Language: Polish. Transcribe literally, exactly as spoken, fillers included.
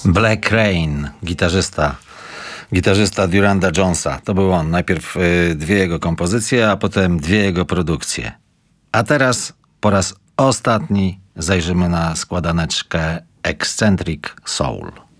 Black Rain, gitarzysta, gitarzysta Duranda Jonesa. To był on. Najpierw y, dwie jego kompozycje, a potem dwie jego produkcje. A teraz po raz ostatni zajrzymy na składaneczkę Eccentric Soul.